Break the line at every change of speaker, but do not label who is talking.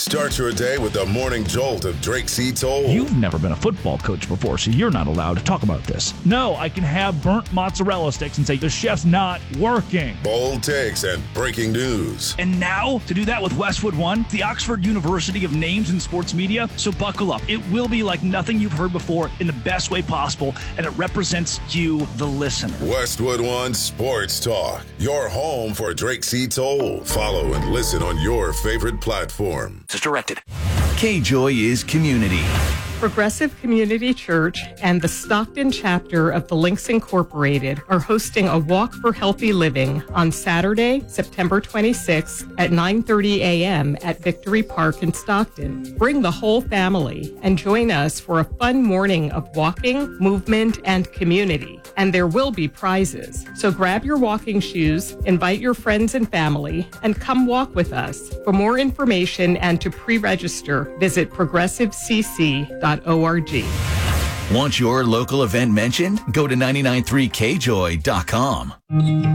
Start your day with the morning jolt of Drake C. Toll.
You've never been a football coach before, so you're not allowed to talk about this. No, I can have burnt mozzarella sticks and say the chef's not working.
Bold takes and breaking news.
And now, to do that with Westwood One, the Oxford University of Names in Sports Media. So buckle up. It will be like nothing you've heard before in the best way possible, and it represents you, the listener.
Westwood One Sports Talk, your home for Drake C. Toll. Follow and listen on your favorite platform.
It's directed.
K-Joy is community.
Progressive Community Church and the Stockton chapter of the Links Incorporated are hosting a Walk for Healthy Living on Saturday, September 26th at 9:30 a.m. at Victory Park in Stockton. Bring the whole family and join us for a fun morning of walking, movement, and community. And there will be prizes. So grab your walking shoes, invite your friends and family, and come walk with us. For more information and to pre-register, visit progressivecc.org.
Want your local event mentioned? Go to 993kjoy.com.